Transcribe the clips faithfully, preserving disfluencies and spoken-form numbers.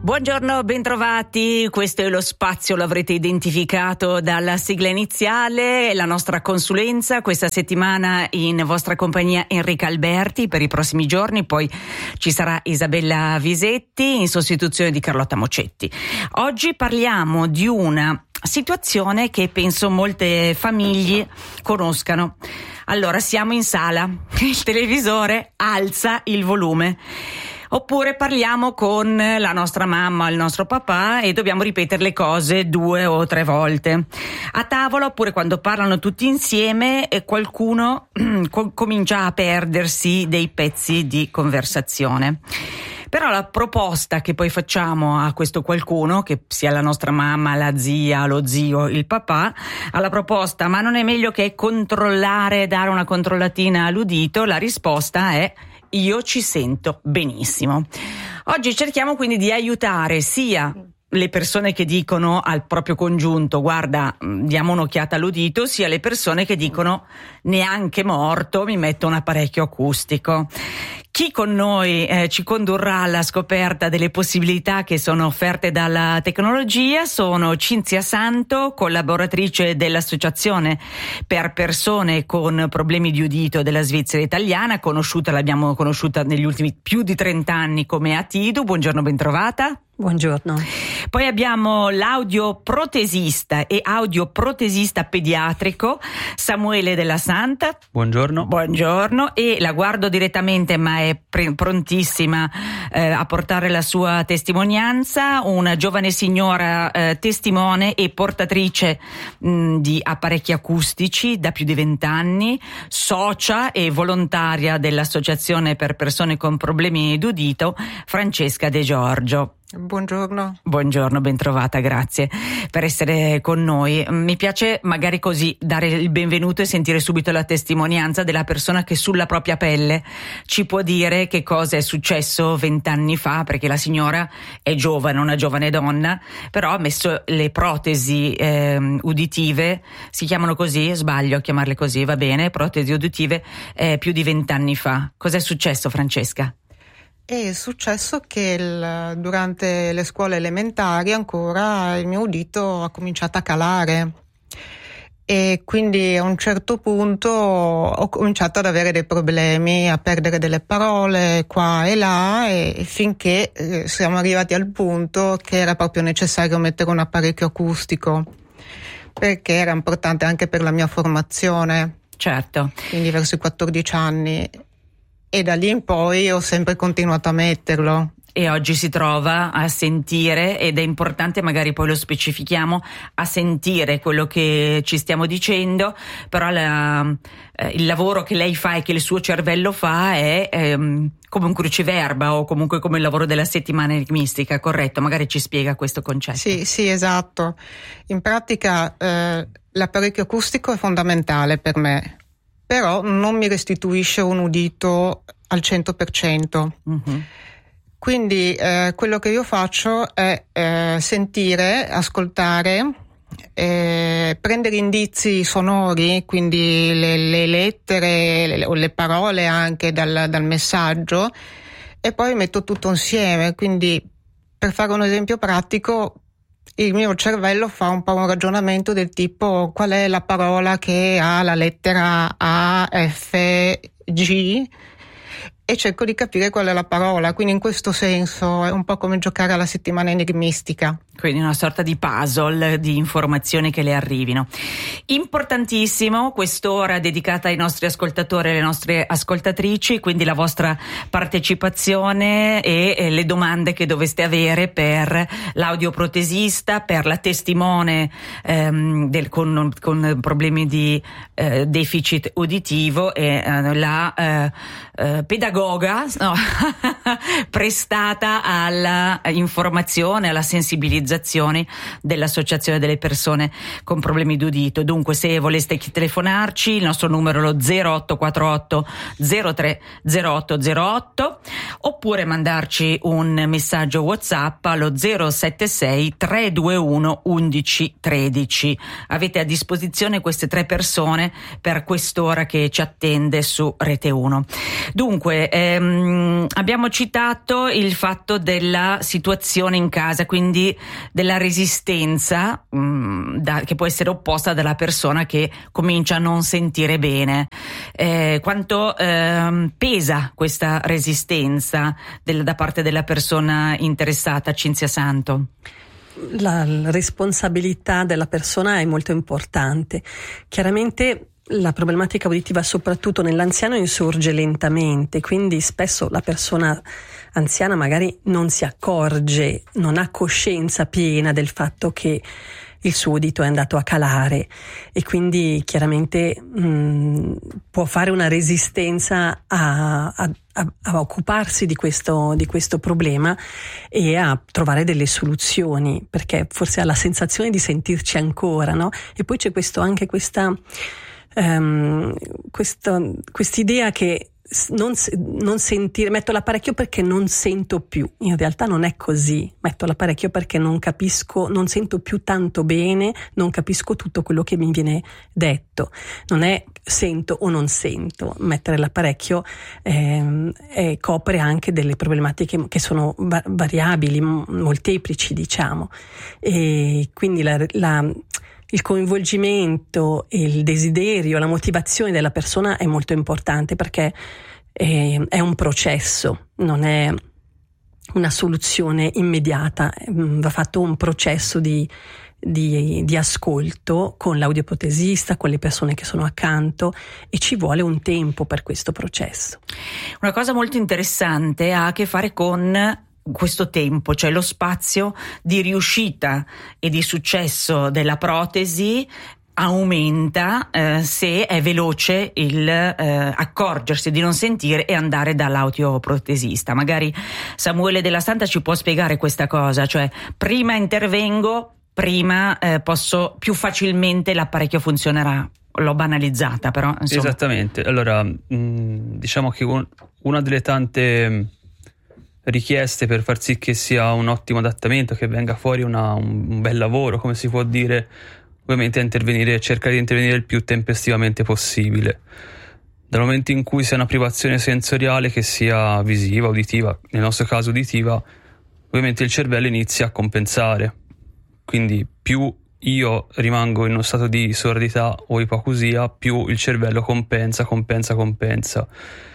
Buongiorno, bentrovati. Questo è lo spazio, l'avrete identificato dalla sigla iniziale, la nostra consulenza. Questa settimana in vostra compagnia Enrica Alberti per i prossimi giorni, poi ci sarà Isabella Visetti in sostituzione di Carlotta Mocetti. Oggi parliamo di una situazione che penso molte famiglie conoscano. Allora, siamo in sala, il televisore alza il volume. Oppure parliamo con la nostra mamma o il nostro papà e dobbiamo ripetere le cose due o tre volte. A tavola, oppure quando parlano tutti insieme, qualcuno com- comincia a perdersi dei pezzi di conversazione. Però la proposta che poi facciamo a questo qualcuno, che sia la nostra mamma, la zia, lo zio, il papà, alla proposta "ma non è meglio che controllare, dare una controllatina all'udito", la risposta è: io ci sento benissimo. Oggi cerchiamo quindi di aiutare sia le persone che dicono al proprio congiunto "guarda, diamo un'occhiata all'udito", sia le persone che dicono "neanche morto, mi metto un apparecchio acustico". Chi con noi eh, ci condurrà alla scoperta delle possibilità che sono offerte dalla tecnologia sono Cinzia Santo, collaboratrice dell'Associazione per persone con problemi di udito della Svizzera italiana, conosciuta, l'abbiamo conosciuta negli ultimi più di trenta anni come Atidu. Buongiorno, bentrovata. Buongiorno. Poi abbiamo l'audioprotesista e audioprotesista pediatrico Samuele Della Santa. Buongiorno. Buongiorno, e la guardo direttamente ma è pre- prontissima eh, a portare la sua testimonianza, una giovane signora eh, testimone e portatrice mh, di apparecchi acustici da più di vent'anni, socia e volontaria dell'Associazione per persone con problemi d'udito, Francesca De Giorgio. Buongiorno. Buongiorno, bentrovata, grazie per essere con noi. Mi piace magari così dare il benvenuto e sentire subito la testimonianza della persona che sulla propria pelle ci può dire che cosa è successo vent'anni fa, perché la signora è giovane, una giovane donna, però ha messo le protesi eh, uditive, si chiamano così, sbaglio a chiamarle così, va bene, protesi uditive eh, più di vent'anni fa. Cos'è successo, Francesca? È successo che il, durante le scuole elementari ancora il mio udito ha cominciato a calare e quindi a un certo punto ho cominciato ad avere dei problemi, a perdere delle parole qua e là, e finché eh, siamo arrivati al punto che era proprio necessario mettere un apparecchio acustico, perché era importante anche per la mia formazione. Certo. Quindi verso i quattordici anni. E da lì in poi ho sempre continuato a metterlo. E oggi si trova a sentire, ed è importante, magari poi lo specifichiamo, a sentire quello che ci stiamo dicendo, però la, eh, il lavoro che lei fa e che il suo cervello fa è ehm, come un cruciverba, o comunque come il lavoro della settimana enigmistica, corretto? Magari ci spiega questo concetto. Sì, sì, esatto. In pratica eh, l'apparecchio acustico è fondamentale per me, però non mi restituisce un udito al cento per cento. Mm-hmm. Quindi eh, quello che io faccio è eh, sentire, ascoltare, eh, prendere indizi sonori, quindi le, le lettere le, o le parole anche dal, dal messaggio, e poi metto tutto insieme. Quindi, per fare un esempio pratico, il mio cervello fa un po' un ragionamento del tipo: qual è la parola che ha la lettera A, F, G? E cerco di capire qual è la parola. Quindi in questo senso è un po' come giocare alla settimana enigmistica. Quindi una sorta di puzzle di informazioni che le arrivino. Importantissimo quest'ora dedicata ai nostri ascoltatori e alle nostre ascoltatrici, quindi la vostra partecipazione e, e le domande che dovreste avere per l'audioprotesista, per la testimone ehm, del, con, con problemi di eh, deficit uditivo e eh, la eh, eh, pedagoga no, prestata alla informazione, alla sensibilità organizzazioni dell'Associazione delle persone con problemi d'udito. Dunque, se voleste telefonarci, il nostro numero è lo zero otto quattro otto zero tre zero otto zero otto, oppure mandarci un messaggio WhatsApp allo zero sette sei tre due uno undici tredici. Avete a disposizione queste tre persone per quest'ora che ci attende su Rete uno. Dunque, ehm, abbiamo citato il fatto della situazione in casa, quindi della resistenza mh, da, che può essere opposta dalla persona che comincia a non sentire bene. Eh, quanto ehm, pesa questa resistenza del, da parte della persona interessata, Cinzia Santo? La responsabilità della persona è molto importante. Chiaramente la problematica uditiva, soprattutto nell'anziano, insorge lentamente, quindi spesso la persona anziana magari non si accorge, non ha coscienza piena del fatto che il suo udito è andato a calare, e quindi chiaramente mh, può fare una resistenza a, a, a, a occuparsi di questo, di questo problema e a trovare delle soluzioni, perché forse ha la sensazione di sentirci ancora, no? E poi c'è questo anche questa um, questo, quest'idea che Non, non sentire, metto l'apparecchio perché non sento più. In realtà non è così. Metto l'apparecchio perché non capisco, non sento più tanto bene, non capisco tutto quello che mi viene detto. Non è sento o non sento. Mettere l'apparecchio eh, eh, copre anche delle problematiche che sono va- variabili, molteplici, diciamo. E quindi la, la il coinvolgimento, il desiderio, la motivazione della persona è molto importante, perché è, è un processo, non è una soluzione immediata, va fatto un processo di, di, di ascolto con l'audioprotesista, con le persone che sono accanto, e ci vuole un tempo per questo processo. Una cosa molto interessante ha a che fare con questo tempo, cioè lo spazio di riuscita e di successo della protesi aumenta eh, se è veloce il eh, accorgersi di non sentire e andare dall'audioprotesista. Magari Samuele Della Santa ci può spiegare questa cosa, cioè prima intervengo, prima eh, posso più facilmente l'apparecchio funzionerà. L'ho banalizzata, però insomma. Esattamente. Allora, mh, diciamo che un, una delle tante richieste per far sì che sia un ottimo adattamento, che venga fuori una, un, un bel lavoro, come si può dire, ovviamente è intervenire, cercare di intervenire il più tempestivamente possibile. Dal momento in cui sia una privazione sensoriale, che sia visiva, uditiva, nel nostro caso uditiva, ovviamente il cervello inizia a compensare. Quindi più io rimango in uno stato di sordità o ipoacusia, più il cervello compensa, compensa, compensa.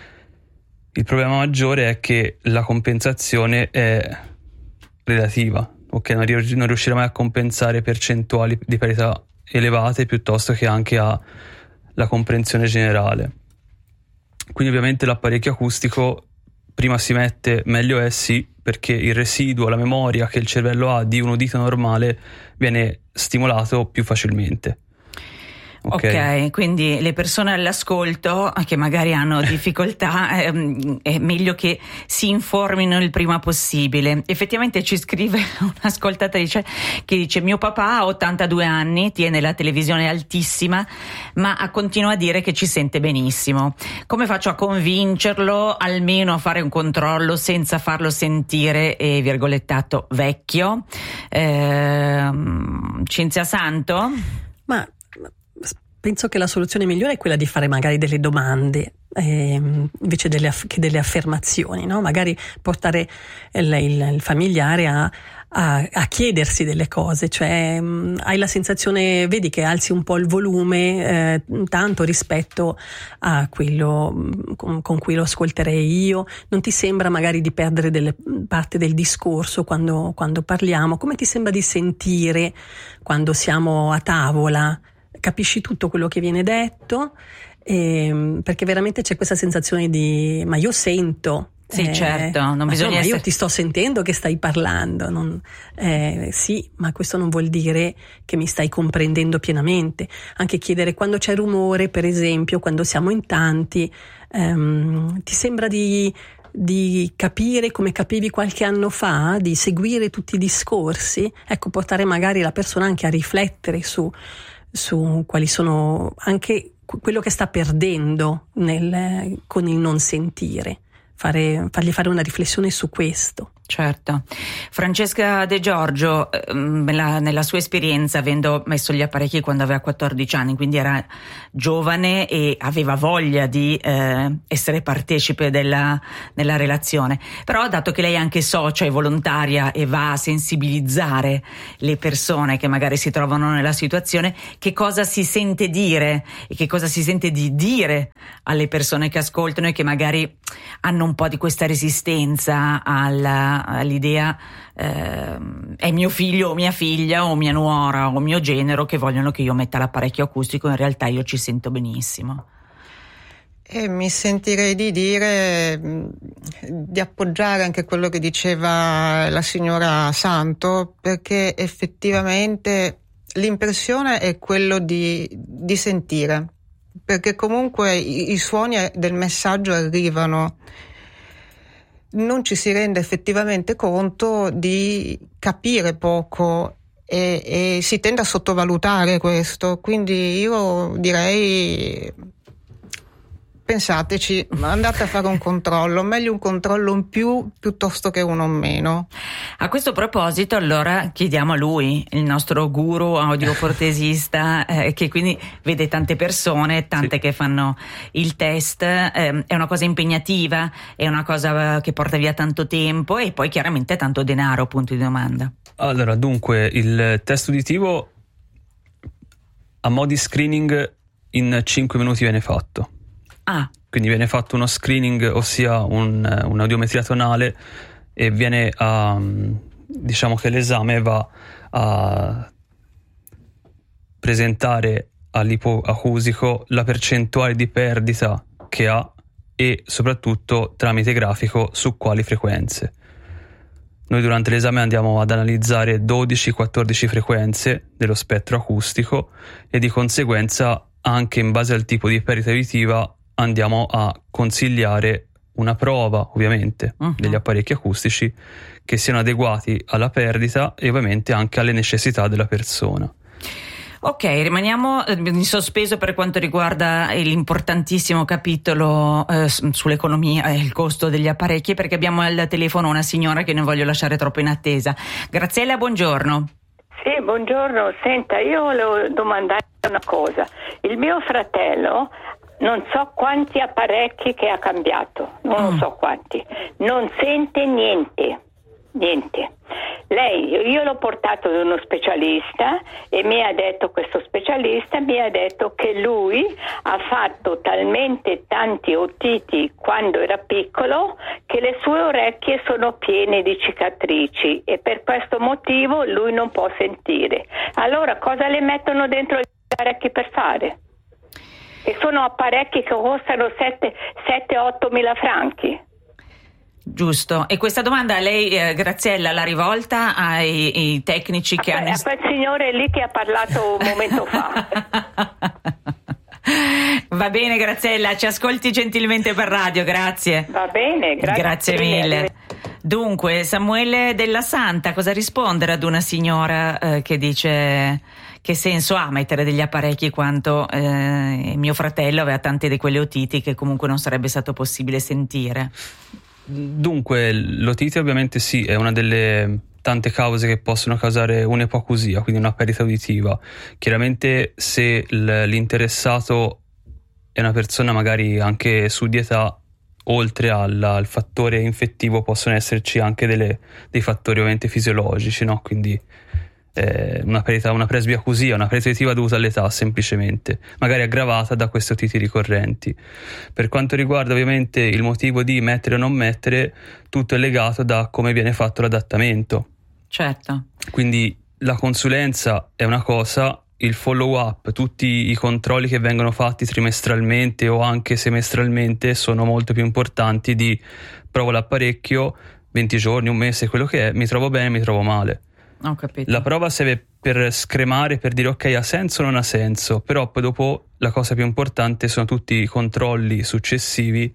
Il problema maggiore è che la compensazione è relativa, ok? Non, rius- non riuscirà mai a compensare percentuali di parità elevate, piuttosto che anche alla comprensione generale. Quindi ovviamente l'apparecchio acustico prima si mette, meglio è, sì, perché il residuo, la memoria che il cervello ha di un udito normale viene stimolato più facilmente. Okay. ok, quindi le persone all'ascolto che magari hanno difficoltà ehm, è meglio che si informino il prima possibile. Effettivamente ci scrive un'ascoltatrice che dice: mio papà ha ottantadue anni, tiene la televisione altissima, ma continua a dire che ci sente benissimo. Come faccio a convincerlo almeno a fare un controllo senza farlo sentire, e virgolettato, vecchio? Ehm, Cinzia Santo? Ma penso che la soluzione migliore è quella di fare magari delle domande eh, invece delle aff- che delle affermazioni, no? Magari portare il, il, il familiare a, a, a chiedersi delle cose, cioè mh, hai la sensazione, vedi che alzi un po' il volume eh, tanto rispetto a quello mh, con, con cui lo ascolterei io, non ti sembra magari di perdere delle parte del discorso quando, quando parliamo, come ti sembra di sentire quando siamo a tavola? Capisci tutto quello che viene detto, eh, perché veramente c'è questa sensazione di ma io sento. Sì, eh, certo, non ma bisogna no, ma essere... io ti sto sentendo che stai parlando, non, eh, sì, ma questo non vuol dire che mi stai comprendendo pienamente. Anche chiedere quando c'è rumore, per esempio, quando siamo in tanti, ehm, ti sembra di di capire come capivi qualche anno fa, di seguire tutti i discorsi, ecco, portare magari la persona anche a riflettere su, su quali sono anche quello che sta perdendo nel, con il non sentire, fare, fargli fare una riflessione su questo. Certo. Francesca De Giorgio, nella, nella sua esperienza, avendo messo gli apparecchi quando aveva quattordici anni, quindi era giovane e aveva voglia di eh, essere partecipe della, della relazione, però dato che lei è anche socia e volontaria e va a sensibilizzare le persone che magari si trovano nella situazione, che cosa si sente dire e che cosa si sente di dire alle persone che ascoltano e che magari hanno un po' di questa resistenza alla all'idea eh, è mio figlio o mia figlia o mia nuora o mio genero che vogliono che io metta l'apparecchio acustico, in realtà io ci sento benissimo. E mi sentirei di dire, di appoggiare anche quello che diceva la signora Santo, perché effettivamente l'impressione è quello di, di sentire, perché comunque i, i suoni del messaggio arrivano. Non ci si rende effettivamente conto di capire poco e, e si tende a sottovalutare questo, quindi io direi pensateci, andate a fare un controllo, meglio un controllo in più piuttosto che uno in meno. A questo proposito allora chiediamo a lui, il nostro guru audioprotesista eh, che quindi vede tante persone, tante sì. che fanno il test, eh, è una cosa impegnativa, è una cosa che porta via tanto tempo e poi chiaramente tanto denaro, punto di domanda. Allora, dunque, il test uditivo a mo' di screening in cinque minuti viene fatto. Ah. Quindi viene fatto uno screening, ossia un, un'audiometria tonale, e viene a, diciamo che l'esame va a presentare all'ipoacusico la percentuale di perdita che ha e soprattutto tramite grafico su quali frequenze. Noi durante l'esame andiamo ad analizzare dodici quattordici frequenze dello spettro acustico e di conseguenza anche in base al tipo di perdita uditiva andiamo a consigliare una prova, ovviamente, uh-huh. degli apparecchi acustici che siano adeguati alla perdita e ovviamente anche alle necessità della persona. Ok, rimaniamo in sospeso per quanto riguarda l'importantissimo capitolo eh, sull'economia e il costo degli apparecchi, perché abbiamo al telefono una signora che non voglio lasciare troppo in attesa. Graziella, buongiorno. Sì, buongiorno. Senta, io volevo domandare una cosa. Il mio fratello non so quanti apparecchi che ha cambiato, non mm. so quanti, non sente niente, niente. Lei, io l'ho portato da uno specialista e mi ha detto, questo specialista mi ha detto che lui ha fatto talmente tanti otiti quando era piccolo che le sue orecchie sono piene di cicatrici e per questo motivo lui non può sentire. Allora cosa le mettono dentro gli apparecchi per fare? Che sono apparecchi che costano sette otto mila franchi. Giusto. E questa domanda lei, eh, Graziella, l'ha rivolta ai, ai tecnici che a, hanno... A quel signore lì che ha parlato un momento fa. Va bene, Graziella, ci ascolti gentilmente per radio, grazie. Va bene, grazie. Grazie mille. Dunque, Samuele Della Santa, cosa rispondere ad una signora eh, che dice... Che senso ha mettere degli apparecchi quanto eh, mio fratello aveva tante di quelle otiti che comunque non sarebbe stato possibile sentire? Dunque, l'otite ovviamente sì, è una delle tante cause che possono causare un'ipoacusia, quindi una perdita uditiva. Chiaramente se l'interessato è una persona magari anche su di età, oltre al, al fattore infettivo possono esserci anche delle, dei fattori ovviamente fisiologici, no? Quindi Eh, una perdita, una presbiacusia, una perdita uditiva dovuta all'età semplicemente, magari aggravata da queste otiti ricorrenti. Per quanto riguarda ovviamente il motivo di mettere o non mettere, tutto è legato da come viene fatto l'adattamento. Certo. Quindi la consulenza è una cosa, il follow up, tutti i controlli che vengono fatti trimestralmente o anche semestralmente sono molto più importanti di provo l'apparecchio, venti giorni, un mese, quello che è, mi trovo bene, mi trovo male. Ho capito. La prova serve per scremare, per dire ok, ha senso o non ha senso, però poi dopo la cosa più importante sono tutti i controlli successivi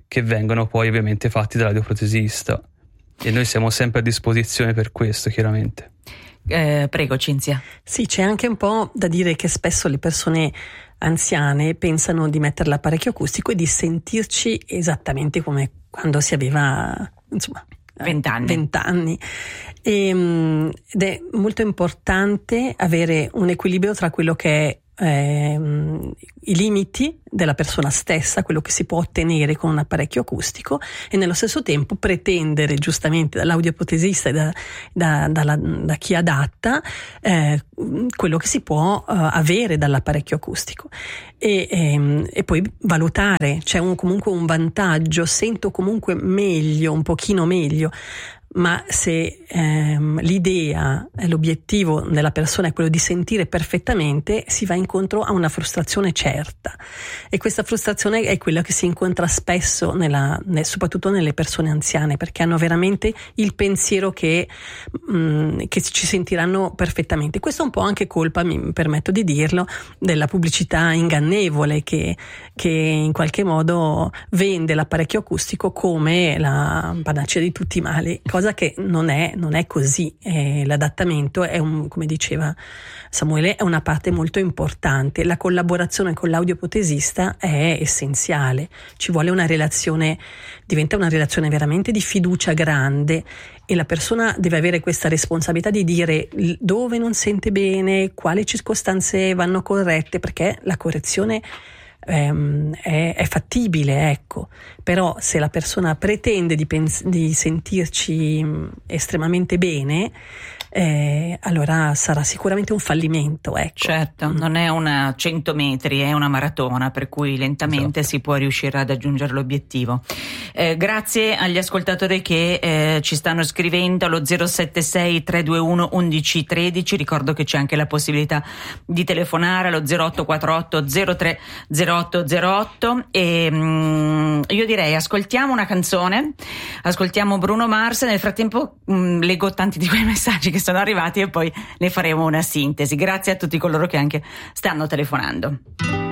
che vengono poi ovviamente fatti dall'audioprotesista, e noi siamo sempre a disposizione per questo, chiaramente. Eh, prego Cinzia. Sì, c'è anche un po' da dire che spesso le persone anziane pensano di mettere l'apparecchio acustico e di sentirci esattamente come quando si aveva, insomma, vent'anni. vent'anni. E, ed è molto importante avere un equilibrio tra quello che è ehm, i limiti della persona stessa, quello che si può ottenere con un apparecchio acustico, e nello stesso tempo pretendere giustamente dall'audioprotesista e da, da, da, da chi adatta eh, quello che si può uh, avere dall'apparecchio acustico, e, e, e poi valutare. C'è un, comunque un vantaggio, sento comunque meglio, un pochino meglio, ma se ehm, l'idea e l'obiettivo della persona è quello di sentire perfettamente, si va incontro a una frustrazione certa, e questa frustrazione è quella che si incontra spesso nella, ne, soprattutto nelle persone anziane, perché hanno veramente il pensiero che, mh, che ci sentiranno perfettamente. Questo è un po' anche colpa, mi permetto di dirlo, della pubblicità ingannevole che, che in qualche modo vende l'apparecchio acustico come la panacea di tutti i mali, cosa che non è, non è così. Eh, l'adattamento è un, come diceva Samuele, è una parte molto importante. La collaborazione con l'audioprotesista è essenziale, ci vuole una relazione, diventa una relazione veramente di fiducia grande, e la persona deve avere questa responsabilità di dire dove non sente bene, quali circostanze vanno corrette, perché la correzione Ehm, è, è fattibile, ecco. Però se la persona pretende di, pens- di sentirci mh, estremamente bene, eh, allora sarà sicuramente un fallimento, ecco. Certo, non è una cento metri, è una maratona, per cui lentamente esatto. si può riuscire ad aggiungere l'obiettivo. Eh, grazie agli ascoltatori che eh, ci stanno scrivendo allo zero sette sei tre due uno undici tredici. Ricordo che c'è anche la possibilità di telefonare allo zero otto quattro otto zero tre zero otto zero otto, e mh, io direi ascoltiamo una canzone, ascoltiamo Bruno Mars. Nel frattempo mh, leggo tanti di quei messaggi che sono arrivati e poi ne faremo una sintesi. Grazie a tutti coloro che anche stanno telefonando.